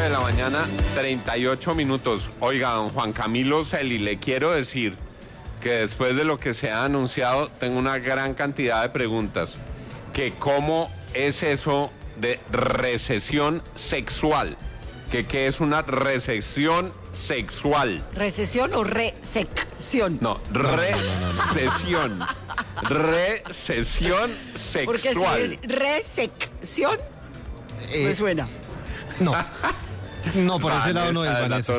de la mañana, 38 minutos. Oiga, don Juan Camilo Celi, le quiero decir que después de lo que se ha anunciado, tengo una gran cantidad de preguntas. Que cómo es eso de recesión sexual. ¿Qué es una recesión sexual? ¿Recesión o resección? No, recesión. Recesión sexual. Porque si es resección, me suena. No, por ese lado no es, Vanessa.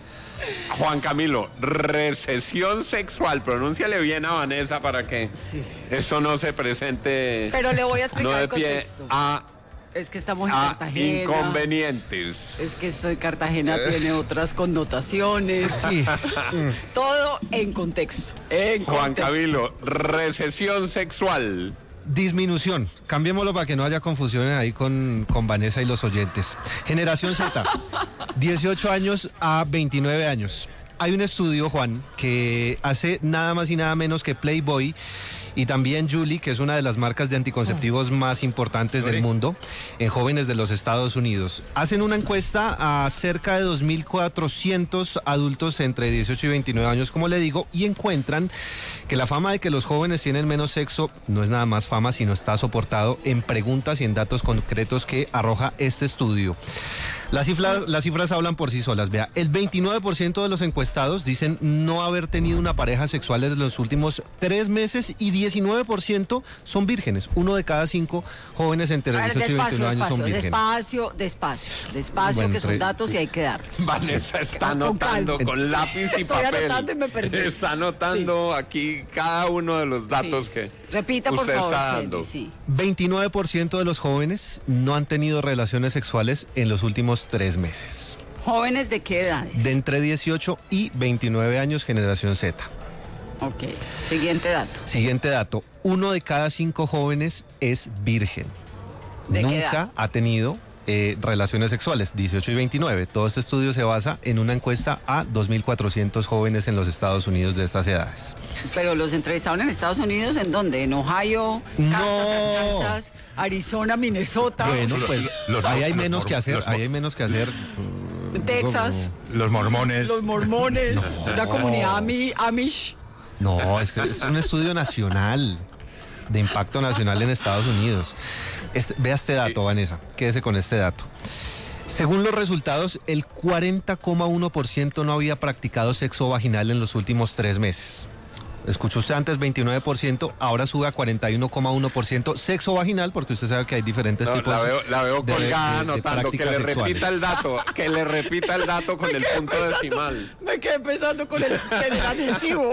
Juan Camilo, recesión sexual, pronúnciale bien a Vanessa para que esto no se presente. Pero le voy a explicar no de el pie contexto. Es que estamos en Cartagena. Inconvenientes. Es que soy Cartagena, tiene otras connotaciones. Sí. Todo en contexto. Juan Camilo, recesión sexual. Disminución. Cambiémoslo para que no haya confusiones ahí con Vanessa y los oyentes. Generación Z, 18 años a 29 años. Hay un estudio, Juan, que hace nada más y nada menos que Playboy y también Julie, que es una de las marcas de anticonceptivos más importantes del mundo, en jóvenes de los Estados Unidos. Hacen una encuesta a cerca de 2.400 adultos entre 18 y 29 años, como le digo, y encuentran que la fama de que los jóvenes tienen menos sexo no es nada más fama, sino está soportado en preguntas y en datos concretos que arroja este estudio. Las cifras hablan por sí solas. Vea, el 29% de los encuestados dicen no haber tenido una pareja sexual en los últimos 3 meses y 19% son vírgenes. 1 de cada 5 jóvenes entre 18 y 29 años son vírgenes. Despacio, bueno, que son datos y hay que darlos. Vanessa está anotando con lápiz y Estoy papel. Anotando y me perdí. Está anotando aquí cada uno de los datos que repita, usted por favor, está dando. 29% de los jóvenes no han tenido relaciones sexuales en los últimos 3 meses. ¿Jóvenes de qué edades? De entre 18 y 29 años, generación Z. Ok, siguiente dato. 1 de cada 5 jóvenes es virgen. Nunca ha tenido relaciones sexuales, 18 y 29. Todo este estudio se basa en una encuesta a 2.400 jóvenes en los Estados Unidos de estas edades. ¿Pero los entrevistaron en Estados Unidos? ¿En dónde? ¿En Ohio? Kansas, Arizona, Minnesota? Bueno, pues ahí hay menos que hacer. Ahí hay menos que hacer. Texas. Los mormones. La comunidad Amish. No, es un estudio nacional, de impacto nacional en Estados Unidos. Vea este dato, Vanessa, quédese con este dato. Según los resultados, el 40,1% no había practicado sexo vaginal en los últimos 3 meses. Escuchó usted antes 29%, ahora sube a 41,1% sexo vaginal, porque usted sabe que hay diferentes tipos. La veo colgada anotando, que le sexuales. repita el dato con el punto decimal. Me quedé pensando con el adjetivo.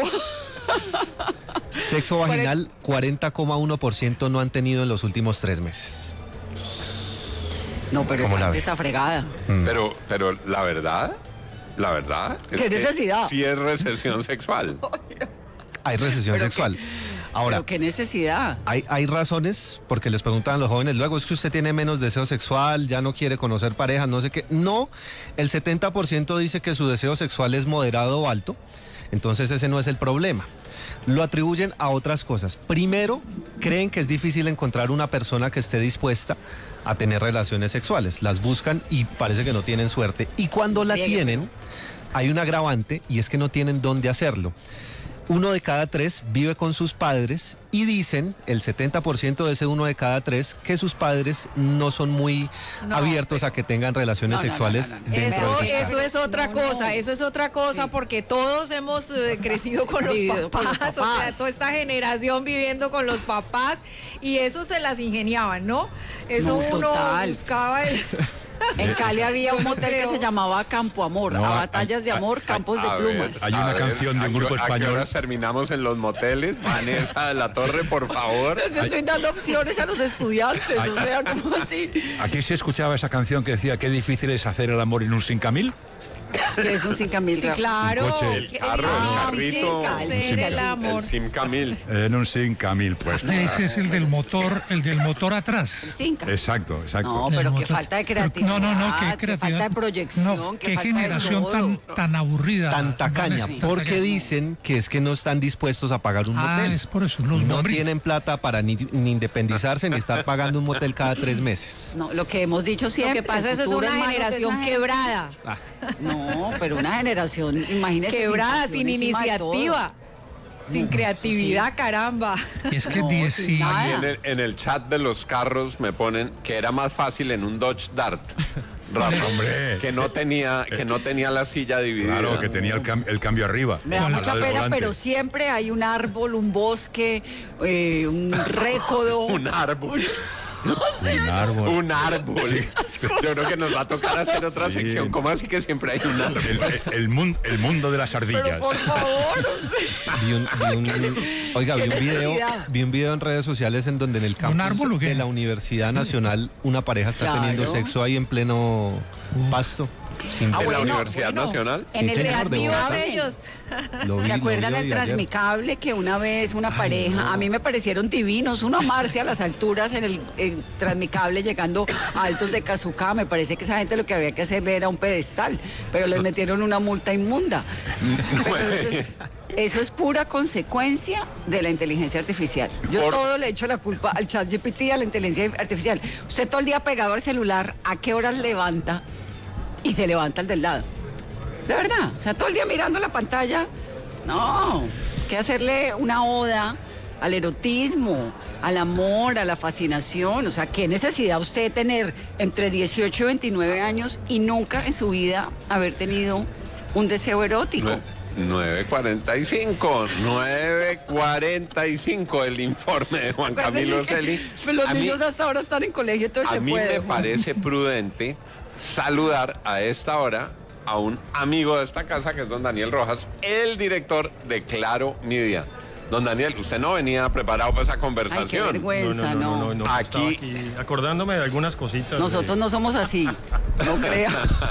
Sexo vaginal, 40,1% no han tenido en los últimos 3 meses. No, pero esa fregada. Pero la verdad es ¿qué necesidad? Sí es recesión sexual. Hay recesión sexual. Ahora, ¿pero qué necesidad? Hay razones, porque les preguntan a los jóvenes, luego es que usted tiene menos deseo sexual, ya no quiere conocer pareja, no sé qué. No, el 70% dice que su deseo sexual es moderado o alto, entonces ese no es el problema. Lo atribuyen a otras cosas. Primero, creen que es difícil encontrar una persona que esté dispuesta a tener relaciones sexuales. Las buscan y parece que no tienen suerte. Y cuando la tienen, hay un agravante y es que no tienen dónde hacerlo. 1 de cada 3 vive con sus padres y dicen, el 70% de ese 1 de cada 3, que sus padres no son muy abiertos a que tengan relaciones sexuales. Eso es otra cosa, porque todos hemos crecido con los papás, o sea, toda esta generación viviendo con los papás, y eso se las ingeniaban, ¿no? Eso uno buscaba En Cali había un motel que se llamaba Campo Amor, a batallas de amor, campos de plumas. Hay una canción de un grupo español. ¿A qué horas terminamos en los moteles? Vanessa de la Torre, por favor. Les estoy dando opciones a los estudiantes, o sea, ¿cómo así? Aquí se escuchaba esa canción que decía qué difícil es hacer el amor en un 5000. ¿Qué es un Simcamil? Sí, claro. El carro, el carrito. El amor. El Simcamil. En un Simcamil, pues. Ese es el del motor atrás. Simca. Exacto. No, pero qué falta de creatividad. No, qué creatividad. Qué falta de proyección, No, qué qué falta generación de todo. tan aburrida. Tan tacaña, porque dicen que es que no están dispuestos a pagar un motel. Es por eso. No tienen plata para ni independizarse ni estar pagando un motel cada 3 meses. No, lo que hemos dicho siempre. Lo que pasa es que es una generación quebrada. No, pero una generación, imagínese. Quebrada, sin iniciativa. Sin creatividad, caramba. Es que En el chat de los carros me ponen que era más fácil en un Dodge Dart. Rafa, hombre. Que no tenía la silla dividida. Claro, que tenía el cambio arriba. Me da mucha pena, volante. pero siempre hay un árbol, un bosque, un récodo. Un árbol. Un árbol. Un árbol. Yo creo que nos va a tocar hacer otra sección. ¿Cómo así que siempre hay un árbol? El mundo de las ardillas. Pero por favor, vi un video en redes sociales en donde en el campus de la Universidad Nacional una pareja está teniendo sexo ahí en pleno pasto. ¿En la Universidad Nacional? En el reactivo de ellos. ¿Se acuerdan del Transmicable que una vez una pareja, a mí me parecieron divinos, uno amarse a las alturas en el Transmicable llegando a Altos de Cazucá? Me parece que esa gente lo que había que hacerle era un pedestal, pero les metieron una multa inmunda. Eso es pura consecuencia de la inteligencia artificial. Yo todo le echo la culpa al ChatGPT y a la inteligencia artificial. Usted todo el día pegado al celular, ¿a qué horas levanta? Y se levanta el del lado. De verdad, o sea, todo el día mirando la pantalla. No, hay que hacerle una oda al erotismo, al amor, a la fascinación. O sea, ¿qué necesidad usted de tener entre 18 y 29 años y nunca en su vida haber tenido un deseo erótico? 9:45 el informe de Juan Camilo Celi. Los niños hasta ahora están en colegio, entonces se puede. A mí me parece prudente saludar a esta hora a un amigo de esta casa, que es don Daniel Rojas, el director de Claro Media. Don Daniel, usted no venía preparado para esa conversación. Ay, qué vergüenza, no. Aquí acordándome de algunas cositas. Nosotros no somos así, no crea.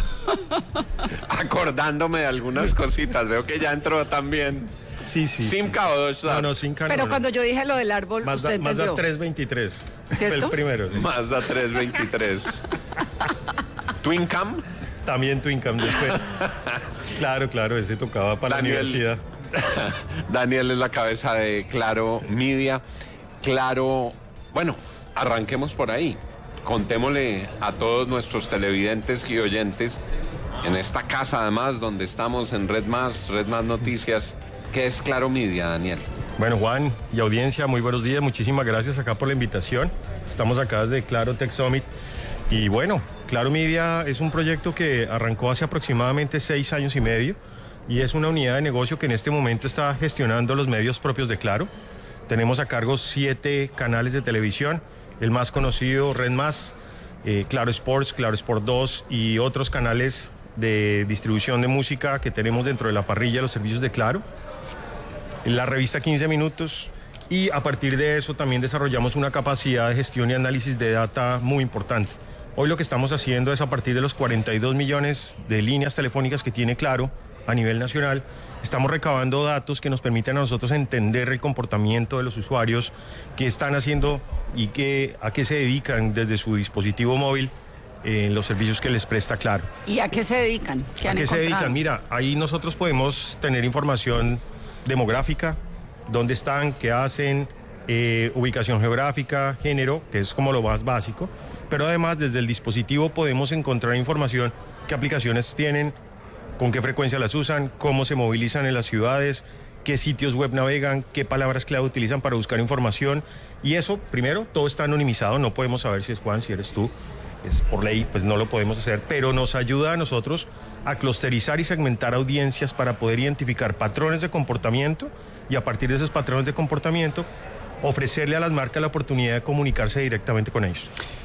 Acordándome de algunas cositas, veo que ya entró también. Sí. Simca o Dodge Dart. No, Simca Pero cuando yo dije lo del árbol, usted entendió. Mazda 323. ¿Cierto? El primero. Sí. Mazda 323. Twin Cam. También Twin Cam después. Claro, ese tocaba para la universidad. Daniel es la cabeza de Claro Media. Claro, bueno, arranquemos por ahí. Contémosle a todos nuestros televidentes y oyentes en esta casa, además, donde estamos en Red Más Noticias, ¿qué es Claro Media, Daniel? Bueno, Juan y audiencia, muy buenos días. Muchísimas gracias acá por la invitación. Estamos acá desde Claro Tech Summit. Y bueno, Claro Media es un proyecto que arrancó hace aproximadamente 6 años y medio y es una unidad de negocio que en este momento está gestionando los medios propios de Claro. Tenemos a cargo 7 canales de televisión, el más conocido, Red Más, Claro Sports, Claro Sport 2 y otros canales de distribución de música que tenemos dentro de la parrilla de los servicios de Claro. La revista 15 Minutos. Y a partir de eso también desarrollamos una capacidad de gestión y análisis de data muy importante. Hoy lo que estamos haciendo es, a partir de los 42 millones de líneas telefónicas que tiene Claro a nivel nacional, estamos recabando datos que nos permiten a nosotros entender el comportamiento de los usuarios, qué están haciendo y a qué se dedican desde su dispositivo móvil en los servicios que les presta Claro. ¿Y a qué se dedican? ¿A qué se dedican? Mira, ahí nosotros podemos tener información demográfica, dónde están, qué hacen, ubicación geográfica, género, que es como lo más básico, pero además desde el dispositivo podemos encontrar información, qué aplicaciones tienen, con qué frecuencia las usan, cómo se movilizan en las ciudades, qué sitios web navegan, qué palabras clave utilizan para buscar información. Y eso, primero, todo está anonimizado, no podemos saber si es Juan, si eres tú, es por ley, pues no lo podemos hacer, pero nos ayuda a nosotros a clusterizar y segmentar audiencias para poder identificar patrones de comportamiento y a partir de esos patrones de comportamiento ofrecerle a las marcas la oportunidad de comunicarse directamente con ellos.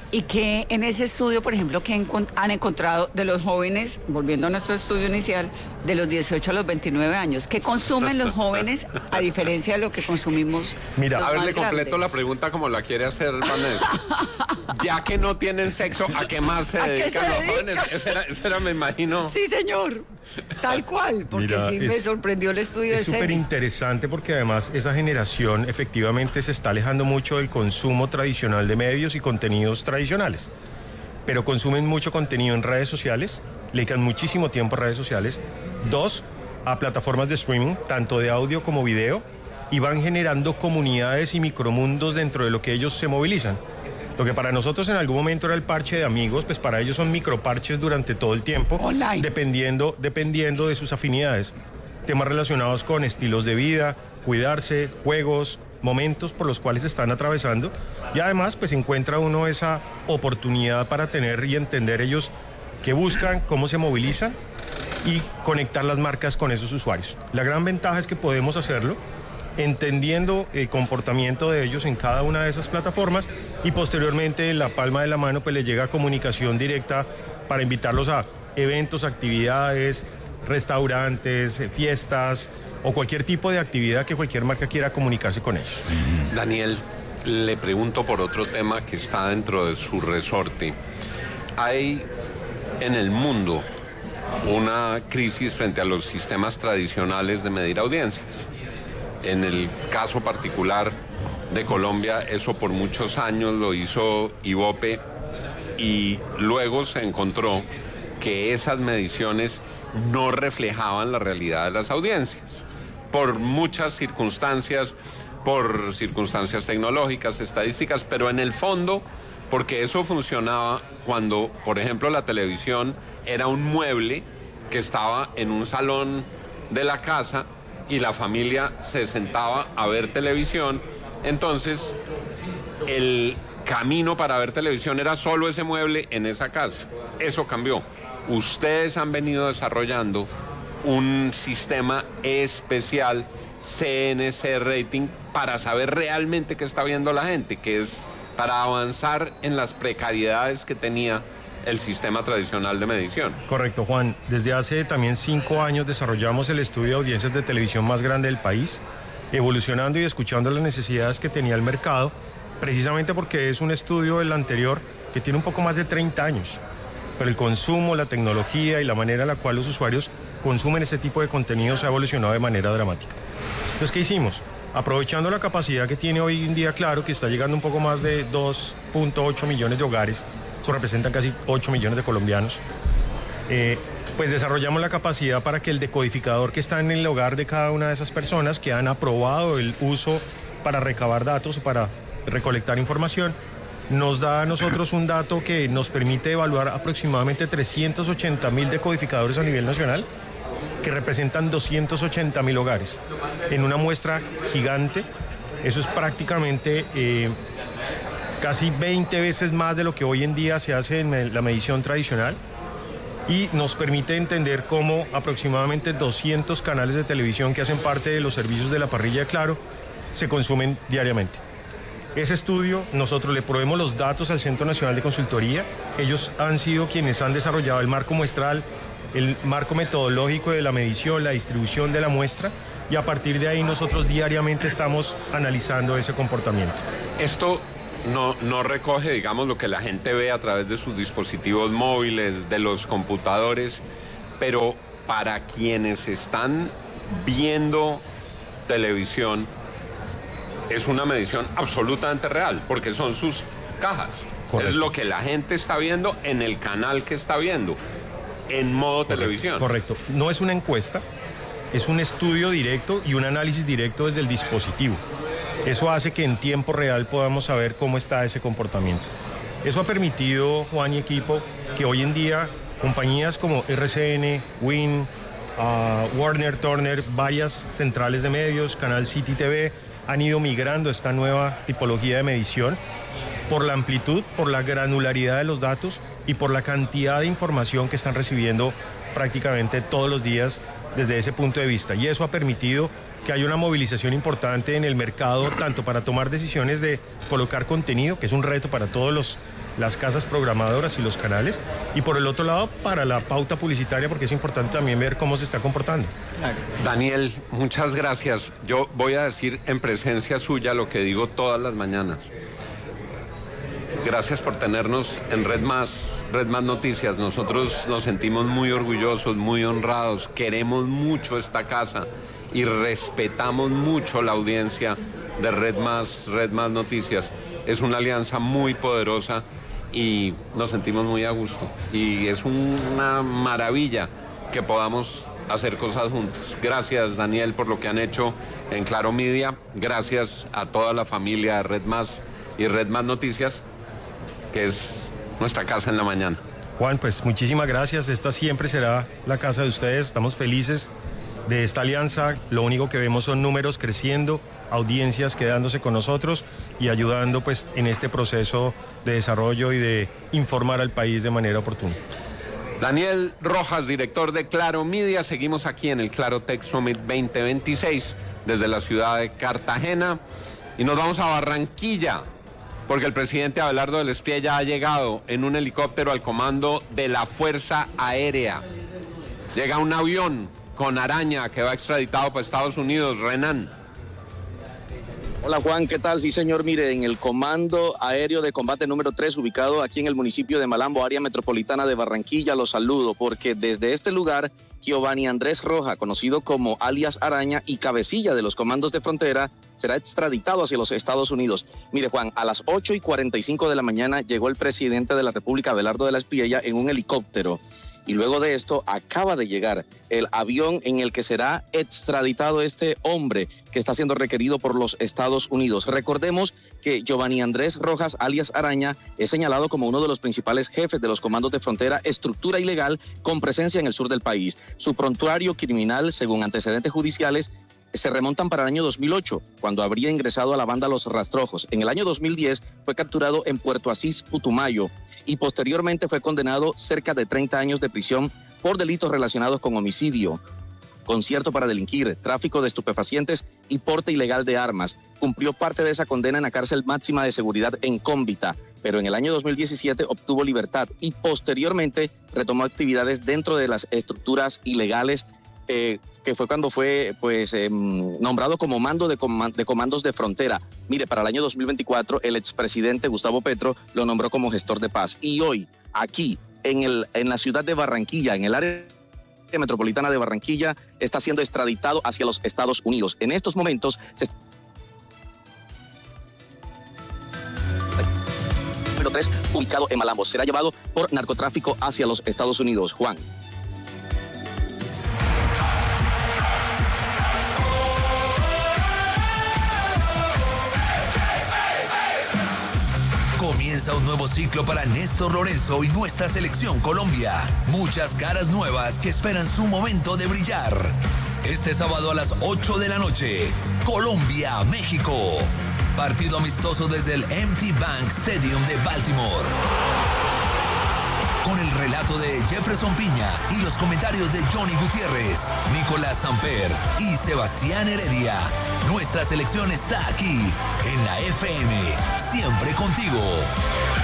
Y que en ese estudio, por ejemplo, que han encontrado de los jóvenes, volviendo a nuestro estudio inicial, de los 18 a los 29 años, ¿qué consumen los jóvenes a diferencia de lo que consumimos? Mira, los a ver, más le completo grandes? la pregunta como la quiere hacer Vanessa. Ya que no tienen sexo, ¿a qué más se dedican los jóvenes? Esa era, me imagino. Sí, señor. Tal cual, porque Mira, sí me sorprendió el estudio de Es súper CENI. interesante porque además esa generación efectivamente se está alejando mucho del consumo tradicional de medios y contenidos tradicionales. Pero consumen mucho contenido en redes sociales, le dedican muchísimo tiempo a redes sociales. 2, a plataformas de streaming, tanto de audio como video, y van generando comunidades y micromundos dentro de lo que ellos se movilizan. Lo que para nosotros en algún momento era el parche de amigos, pues para ellos son microparches durante todo el tiempo, Online. dependiendo de sus afinidades. Temas relacionados con estilos de vida, cuidarse, juegos, momentos por los cuales están atravesando. Y además, pues encuentra uno esa oportunidad para tener y entender ellos qué buscan, cómo se movilizan y conectar las marcas con esos usuarios. La gran ventaja es que podemos hacerlo entendiendo el comportamiento de ellos en cada una de esas plataformas y posteriormente en la palma de la mano pues les llega comunicación directa para invitarlos a eventos, actividades, restaurantes, fiestas o cualquier tipo de actividad que cualquier marca quiera comunicarse con ellos. Daniel, le pregunto por otro tema que está dentro de su resorte. Hay en el mundo una crisis frente a los sistemas tradicionales de medir audiencias. En el caso particular de Colombia, eso por muchos años lo hizo Ibope y luego se encontró que esas mediciones no reflejaban la realidad de las audiencias por muchas circunstancias, por circunstancias tecnológicas, estadísticas, pero en el fondo porque eso funcionaba cuando, por ejemplo, la televisión era un mueble que estaba en un salón de la casa y la familia se sentaba a ver televisión. Entonces, el camino para ver televisión era solo ese mueble en esa casa. Eso cambió. Ustedes han venido desarrollando un sistema especial, CNC Rating, para saber realmente qué está viendo la gente, que es para avanzar en las precariedades que tenía el sistema tradicional de medición. Correcto, Juan. Desde hace también 5 años desarrollamos el estudio de audiencias de televisión más grande del país, evolucionando y escuchando las necesidades que tenía el mercado, precisamente porque es un estudio del anterior que tiene un poco más de 30 años. Pero el consumo, la tecnología y la manera en la cual los usuarios consumen ese tipo de contenidos ha evolucionado de manera dramática. Entonces, ¿qué hicimos? Aprovechando la capacidad que tiene hoy en día Claro, que está llegando un poco más de 2.8 millones de hogares, eso representan casi 8 millones de colombianos, pues desarrollamos la capacidad para que el decodificador que está en el hogar de cada una de esas personas que han aprobado el uso para recabar datos o para recolectar información, nos da a nosotros un dato que nos permite evaluar aproximadamente 380.000 decodificadores a nivel nacional, que representan 280.000 hogares. En una muestra gigante, eso es prácticamente casi 20 veces más de lo que hoy en día se hace en la medición tradicional y nos permite entender cómo aproximadamente 200 canales de televisión que hacen parte de los servicios de la parrilla de Claro se consumen diariamente. Ese estudio, nosotros le proveemos los datos al Centro Nacional de Consultoría. Ellos han sido quienes han desarrollado el marco muestral, el marco metodológico de la medición, la distribución de la muestra, y a partir de ahí nosotros diariamente estamos analizando ese comportamiento. Esto no recoge, digamos, lo que la gente ve a través de sus dispositivos móviles, de los computadores, pero para quienes están viendo televisión, es una medición absolutamente real, porque son sus cajas. Correcto. Es lo que la gente está viendo en el canal que está viendo, en modo televisión. Correcto. No es una encuesta, es un estudio directo y un análisis directo desde el dispositivo. Eso hace que en tiempo real podamos saber cómo está ese comportamiento. Eso ha permitido, Juan y equipo, que hoy en día compañías como RCN, Win, Warner, Turner, varias centrales de medios, Canal City TV, han ido migrando a esta nueva tipología de medición por la amplitud, por la granularidad de los datos y por la cantidad de información que están recibiendo prácticamente todos los días desde ese punto de vista. Y eso ha permitido que haya una movilización importante en el mercado, tanto para tomar decisiones de colocar contenido, que es un reto para todas las casas programadoras y los canales, y por el otro lado para la pauta publicitaria, porque es importante también ver cómo se está comportando. Claro. Daniel, muchas gracias. Yo voy a decir en presencia suya lo que digo todas las mañanas. Gracias por tenernos en Red Más Noticias. Nosotros nos sentimos muy orgullosos, muy honrados, queremos mucho esta casa y respetamos mucho la audiencia de Red Más Noticias. Es una alianza muy poderosa y nos sentimos muy a gusto. Y es una maravilla que podamos hacer cosas juntos. Gracias, Daniel, por lo que han hecho en Claro Media. Gracias a toda la familia de Red Más y Red Más Noticias, que es nuestra casa en la mañana. Juan, pues muchísimas gracias. Esta siempre será la casa de ustedes. Estamos felices de esta alianza. Lo único que vemos son números creciendo, audiencias quedándose con nosotros y ayudando pues en este proceso de desarrollo y de informar al país de manera oportuna. Daniel Rojas, director de Claro Media. Seguimos aquí en el Claro Tech Summit 2026 desde la ciudad de Cartagena y nos vamos a Barranquilla, porque el presidente Abelardo del Espriella ha llegado en un helicóptero al comando de la Fuerza Aérea. Llega un avión con Araña que va extraditado para Estados Unidos. Renan. Hola Juan, ¿qué tal? Sí señor, mire, en el Comando Aéreo de Combate número 3, ubicado aquí en el municipio de Malambo, área metropolitana de Barranquilla, los saludo, porque desde este lugar, Giovanni Andrés Rojas, conocido como alias Araña y cabecilla de los comandos de frontera, será extraditado hacia los Estados Unidos. Mire Juan, a las 8:45 de la mañana llegó el presidente de la República, Abelardo del Espriella, en un helicóptero. Y luego de esto acaba de llegar el avión en el que será extraditado este hombre que está siendo requerido por los Estados Unidos. Recordemos que Giovanni Andrés Rojas, alias Araña, es señalado como uno de los principales jefes de los comandos de frontera, estructura ilegal con presencia en el sur del país. Su prontuario criminal, según antecedentes judiciales, se remontan para el año 2008, cuando habría ingresado a la banda Los Rastrojos. En el año 2010 fue capturado en Puerto Asís, Putumayo, y posteriormente fue condenado cerca de 30 años de prisión por delitos relacionados con homicidio, concierto para delinquir, tráfico de estupefacientes y porte ilegal de armas. Cumplió parte de esa condena en la cárcel máxima de seguridad en Cómbita, pero en el año 2017 obtuvo libertad y posteriormente retomó actividades dentro de las estructuras ilegales, que fue cuando fue nombrado como mando de comandos de frontera. Mire, para el año 2024 el expresidente Gustavo Petro lo nombró como gestor de paz. Y hoy, aquí, en la ciudad de Barranquilla, en el área metropolitana de Barranquilla, está siendo extraditado hacia los Estados Unidos. En estos momentos número 3, ubicado en Malambo, será llevado por narcotráfico hacia los Estados Unidos. Juan. Comienza un nuevo ciclo para Néstor Lorenzo y nuestra selección Colombia. Muchas caras nuevas que esperan su momento de brillar. Este sábado a las 8 de la noche, Colombia-México. Partido amistoso desde el M&T Bank Stadium de Baltimore. Con el relato de Jefferson Piña y los comentarios de Johnny Gutiérrez, Nicolás Samper y Sebastián Heredia. Nuestra selección está aquí, en la FM, siempre contigo.